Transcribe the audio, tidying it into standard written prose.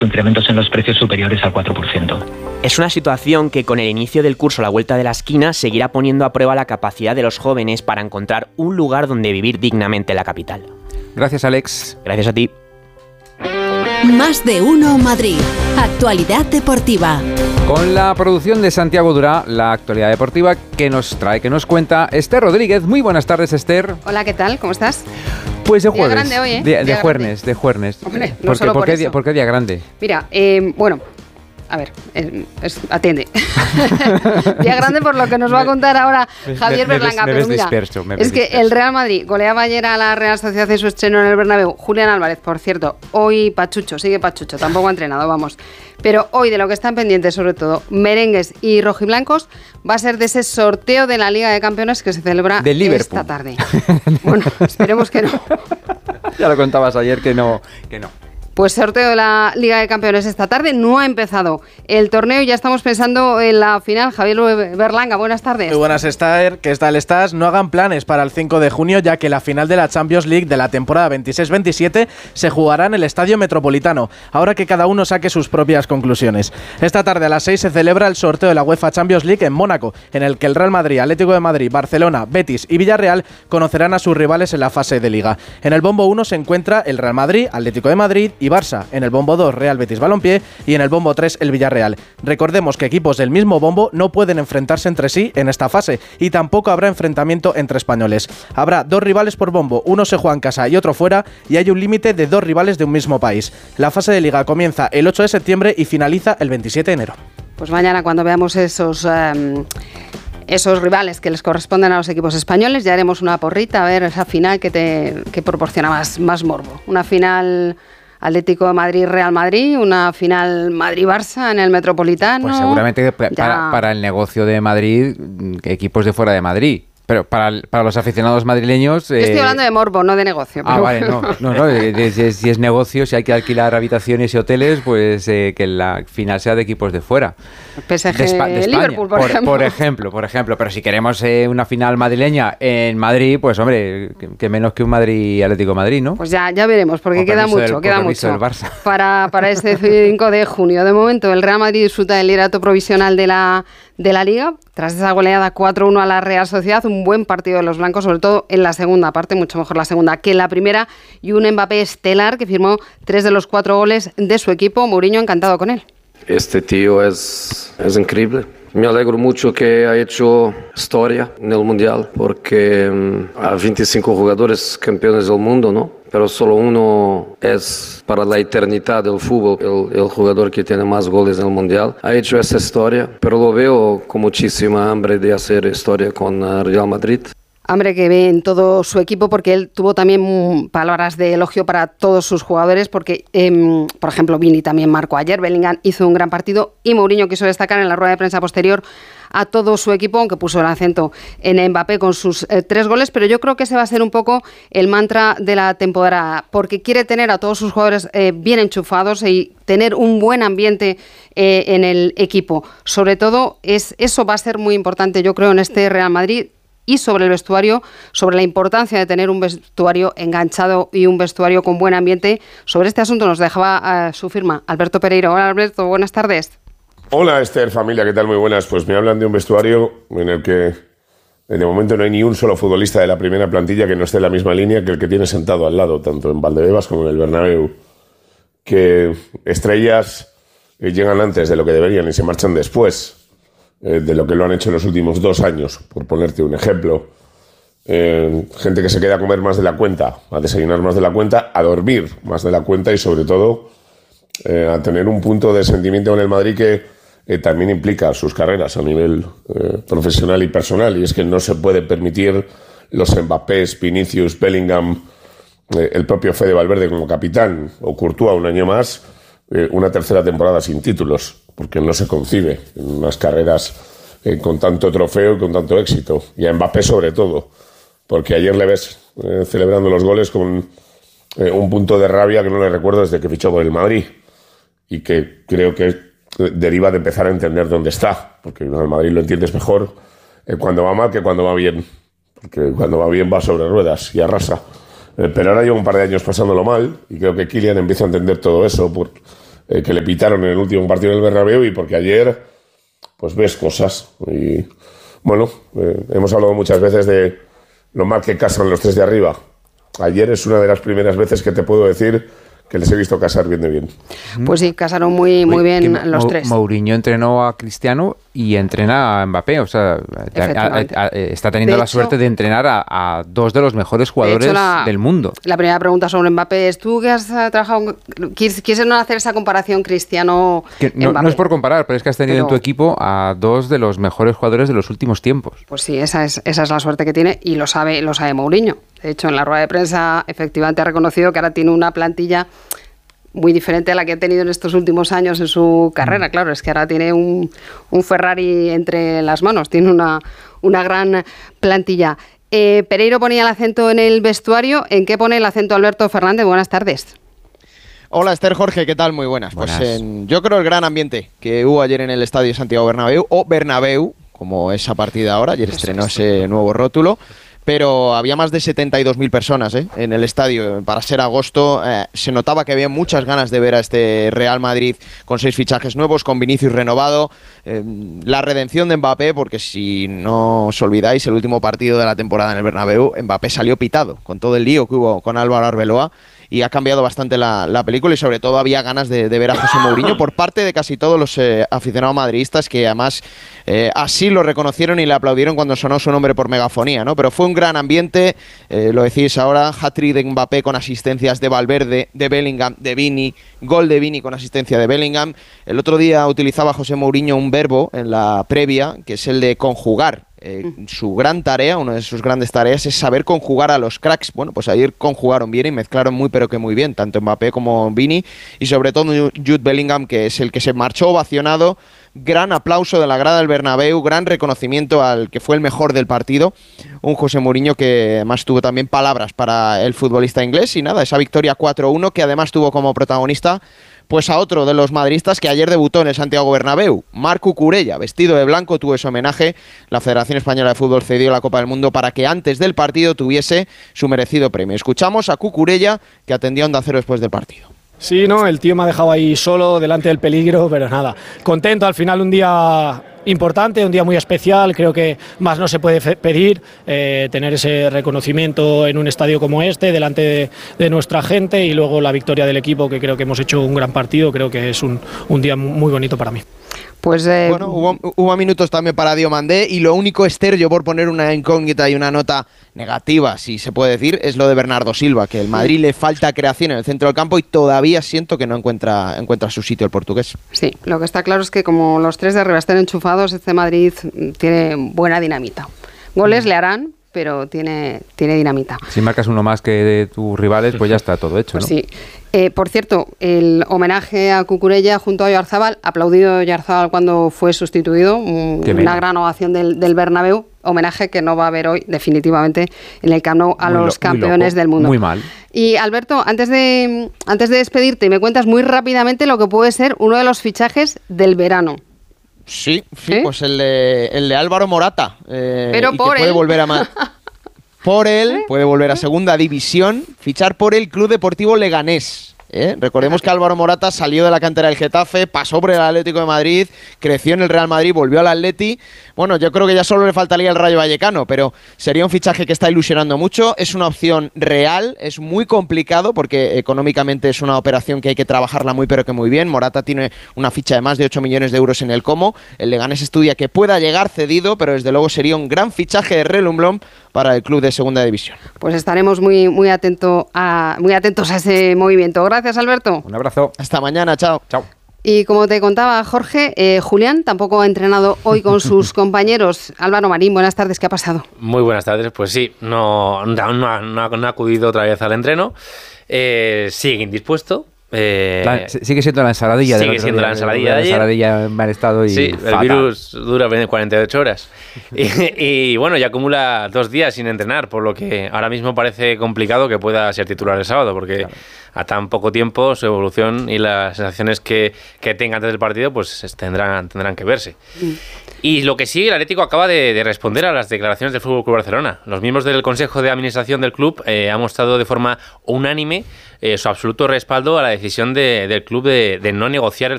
incrementos en los precios superiores al 4%. Es una situación que con el inicio del curso a la vuelta de la esquina seguirá poniendo a prueba la capacidad de los jóvenes para encontrar un lugar donde vivir dignamente en la capital. Gracias, Alex. Gracias a ti. Más de uno Madrid. Actualidad deportiva. Con la producción de Santiago Durá, la actualidad deportiva que nos cuenta Esther Rodríguez. Muy buenas tardes, Esther. Hola, ¿qué tal? ¿Cómo estás? Pues de jueves. Día grande hoy, ¿eh? De jueves. Hombre, no solo por eso. ¿Por qué día grande? Mira, bueno, a ver, atiende. Día grande por lo que nos va a contar ahora Javier Berlanga. Me ves disperso. Es que el Real Madrid goleaba ayer a la Real Sociedad en su estreno en el Bernabéu. Julián Álvarez, por cierto, hoy sigue Pachucho, tampoco ha entrenado, vamos. Pero hoy de lo que están pendientes, sobre todo, merengues y rojiblancos, va a ser de ese sorteo de la Liga de Campeones que se celebra esta tarde. Bueno, esperemos que no. Ya lo contabas ayer que no. Pues sorteo de la Liga de Campeones esta tarde. No ha empezado el torneo y ya estamos pensando en la final. Javier Berlanga, buenas tardes. Muy buenas, Esther. ¿Qué tal estás? No hagan planes para el 5 de junio, ya que la final de la Champions League de la temporada 26-27 se jugará en el Estadio Metropolitano, ahora que cada uno saque sus propias conclusiones. Esta tarde a las 6 se celebra el sorteo de la UEFA Champions League en Mónaco, en el que el Real Madrid, Atlético de Madrid, Barcelona, Betis y Villarreal conocerán a sus rivales en la fase de Liga. En el bombo 1 se encuentra el Real Madrid, Atlético de Madrid y Barça, en el bombo 2 Real Betis Balompié y en el bombo 3 el Villarreal. Recordemos que equipos del mismo bombo no pueden enfrentarse entre sí en esta fase y tampoco habrá enfrentamiento entre españoles. Habrá 2 rivales por bombo, uno se juega en casa y otro fuera, y hay un límite de 2 rivales de un mismo país. La fase de Liga comienza el 8 de septiembre y finaliza el 27 de enero. Pues mañana, cuando veamos esos rivales que les corresponden a los equipos españoles, ya haremos una porrita a ver esa final que proporciona más morbo. Una final Atlético de Madrid, Real Madrid, una final Madrid-Barça en el Metropolitano. Pues seguramente para el negocio de Madrid, equipos de fuera de Madrid. Pero para los aficionados madrileños... Yo estoy hablando de morbo, no de negocio. Pero vale, no. Si es negocio, si hay que alquilar habitaciones y hoteles, pues que la final sea de equipos de fuera. PSG de España, Liverpool, por ejemplo. Por ejemplo. Pero si queremos una final madrileña en Madrid, pues hombre, que menos que un Madrid Atlético de Madrid, ¿no? Pues ya veremos, porque queda mucho. Del Barça. Para este 5 de junio. De momento, el Real Madrid disfruta del liderato provisional de la Liga, tras esa goleada 4-1 a la Real Sociedad. Un buen partido de los blancos, sobre todo en la segunda parte, mucho mejor la segunda que en la primera, y un Mbappé estelar que firmó 3 de los 4 goles de su equipo. Mourinho encantado con él. Este tío es increíble. Me alegro mucho que ha hecho historia en el Mundial, porque hay 25 jugadores campeones del mundo, ¿no? Pero solo uno es para la eternidad del fútbol, el jugador que tiene más goles en el Mundial. Ha hecho esa historia, pero lo veo con muchísima hambre de hacer historia con Real Madrid. Hambre que ve en todo su equipo, porque él tuvo también palabras de elogio para todos sus jugadores, porque, por ejemplo, Vini también marcó ayer, Bellingham hizo un gran partido, y Mourinho quiso destacar en la rueda de prensa posterior a todo su equipo, aunque puso el acento en Mbappé con sus 3 goles, pero yo creo que ese va a ser un poco el mantra de la temporada, porque quiere tener a todos sus jugadores bien enchufados y tener un buen ambiente en el equipo. Sobre todo, eso va a ser muy importante, yo creo, en este Real Madrid. Y sobre el vestuario, sobre la importancia de tener un vestuario enganchado y un vestuario con buen ambiente. Sobre este asunto nos dejaba su firma Alberto Pereiro. Hola, Alberto, buenas tardes. Hola, Esther, familia, ¿qué tal? Muy buenas. Pues me hablan de un vestuario en el que de momento no hay ni un solo futbolista de la primera plantilla que no esté en la misma línea que el que tiene sentado al lado, tanto en Valdebebas como en el Bernabéu. Que estrellas llegan antes de lo que deberían y se marchan después de lo que lo han hecho en los últimos 2 años, por ponerte un ejemplo. Gente que se queda a comer más de la cuenta, a desayunar más de la cuenta, a dormir más de la cuenta y sobre todo a tener un punto de sentimiento en el Madrid que también implica sus carreras a nivel profesional y personal, y es que no se puede permitir los Mbappés, Vinicius, Bellingham, el propio Fede Valverde como capitán, o Courtois un año más, una tercera temporada sin títulos, porque no se concibe en unas carreras con tanto trofeo y con tanto éxito, y a Mbappé sobre todo, porque ayer le ves celebrando los goles con un punto de rabia que no le recuerdo desde que fichó por el Madrid, y que creo que deriva de empezar a entender dónde está, porque en el Madrid lo entiendes mejor cuando va mal que cuando va bien, porque cuando va bien va sobre ruedas y arrasa. Pero ahora lleva un par de años pasándolo mal, y creo que Kylian empieza a entender todo eso por que le pitaron en el último partido del Bernabéu y porque ayer pues ves cosas. Y bueno, hemos hablado muchas veces de lo mal que casan los tres de arriba. Ayer es una de las primeras veces que te puedo decir que les he visto casar bien de bien. Pues sí, casaron muy bien los tres. Mourinho entrenó a Cristiano y entrena a Mbappé, o sea, está teniendo la suerte de entrenar a dos de los mejores jugadores del mundo. La primera pregunta sobre Mbappé es, ¿tú que has trabajado, quieres no hacer esa comparación Cristiano-Mbappé? No es por comparar, pero es que has tenido en tu equipo a dos de los mejores jugadores de los últimos tiempos. Pues sí, esa es la suerte que tiene y lo sabe Mourinho. De hecho, en la rueda de prensa efectivamente ha reconocido que ahora tiene una plantilla muy diferente a la que ha tenido en estos últimos años en su carrera. Claro, es que ahora tiene un Ferrari entre las manos, tiene una gran plantilla. Pereiro ponía el acento en el vestuario. ¿En qué pone el acento Alberto Fernández? Buenas tardes. Hola Esther, Jorge, ¿qué tal? Muy buenas. Pues yo creo el gran ambiente que hubo ayer en el Estadio Santiago Bernabéu, o Bernabéu, como es a partir de ahora. Ayer estrenó ese nuevo rótulo. Pero había más de 72.000 personas en el estadio. Para ser agosto se notaba que había muchas ganas de ver a este Real Madrid con 6 fichajes nuevos, con Vinicius renovado, la redención de Mbappé, porque si no os olvidáis, el último partido de la temporada en el Bernabéu, Mbappé salió pitado con todo el lío que hubo con Álvaro Arbeloa. Y ha cambiado bastante la película y sobre todo había ganas de ver a José Mourinho por parte de casi todos los aficionados madridistas, que además así lo reconocieron y le aplaudieron cuando sonó su nombre por megafonía, ¿no? Pero fue un gran ambiente, lo decís ahora, hat-trick de Mbappé con asistencias de Valverde, de Bellingham, de Vini, gol de Vini con asistencia de Bellingham. El otro día utilizaba José Mourinho un verbo en la previa, que es el de conjugar. Su gran tarea, una de sus grandes tareas, es saber conjugar a los cracks. Bueno, pues ayer conjugaron bien y mezclaron pero que muy bien, tanto Mbappé como Vini, y sobre todo Jude Bellingham, que es el que se marchó ovacionado. Gran aplauso de la grada del Bernabéu, gran reconocimiento al que fue el mejor del partido, un José Mourinho que además tuvo también palabras para el futbolista inglés. Y nada, esa victoria 4-1 que además tuvo como protagonista pues a otro de los madridistas que ayer debutó en el Santiago Bernabéu, Marc Cucurella, vestido de blanco, tuvo ese homenaje. La Federación Española de Fútbol cedió la Copa del Mundo para que antes del partido tuviese su merecido premio. Escuchamos a Cucurella, que atendió a Onda Cero después del partido. Sí, no, el tío me ha dejado ahí solo, delante del peligro, pero nada, contento. Al final un día importante, un día muy especial, creo que más no se puede pedir, tener ese reconocimiento en un estadio como este, delante de nuestra gente, y luego la victoria del equipo, que creo que hemos hecho un gran partido. Creo que es un día muy bonito para mí. Pues bueno, hubo minutos también para Diomandé, y lo único, Esther, yo por poner una incógnita y una nota negativa, si se puede decir, es lo de Bernardo Silva, que el Madrid le falta creación en el centro del campo y todavía siento que no encuentra su sitio el portugués. Sí, lo que está claro es que como los tres de arriba están enchufados, este Madrid tiene buena dinamita. Goles le harán, pero tiene dinamita. Si marcas uno más que de tus rivales, pues ya está todo hecho, ¿no? Pues sí. Por cierto, el homenaje a Cucurella junto a Oyarzabal, aplaudido Oyarzabal cuando fue sustituido, una gran ovación del Bernabéu, homenaje que no va a haber hoy definitivamente en el Camp Nou a los campeones del mundo. Muy mal. Y Alberto, antes de despedirte, me cuentas muy rápidamente lo que puede ser uno de los fichajes del verano. Sí, pues el de Álvaro Morata. Pero y por que puede volver a por él, puede volver a segunda división, fichar por el Club Deportivo Leganés. Recordemos que Álvaro Morata salió de la cantera del Getafe, pasó por el Atlético de Madrid, creció en el Real Madrid, volvió al Atleti. Bueno, yo creo que ya solo le faltaría el Rayo Vallecano, pero sería un fichaje que está ilusionando mucho. Es una opción real, es muy complicado porque económicamente es una operación que hay que trabajarla pero que muy bien. Morata tiene una ficha de más de 8 millones de euros en el Como. El Leganés estudia que pueda llegar cedido, pero desde luego sería un gran fichaje de relumbrón para el club de segunda división. Pues estaremos muy atentos a ese movimiento. Gracias, Alberto. Un abrazo. Hasta mañana, chao. Chao. Y como te contaba Jorge, Julián tampoco ha entrenado hoy con sus compañeros. Álvaro Marín, buenas tardes, ¿qué ha pasado? Muy buenas tardes, pues sí, no ha acudido otra vez al entreno, sigue indispuesto. Sigue siendo la ensaladilla de ayer. La ensaladilla en mal estado y sí, fatal. El virus dura 48 horas. y bueno, ya acumula 2 días sin entrenar, por lo que ahora mismo parece complicado que pueda ser titular el sábado, porque a tan poco tiempo su evolución y las sensaciones que tenga antes del partido pues tendrán que verse. Y lo que sí, el Atlético acaba de responder a las declaraciones del FC Barcelona. Los miembros del Consejo de Administración del club han mostrado de forma unánime su absoluto respaldo a la decisión del club de no negociar el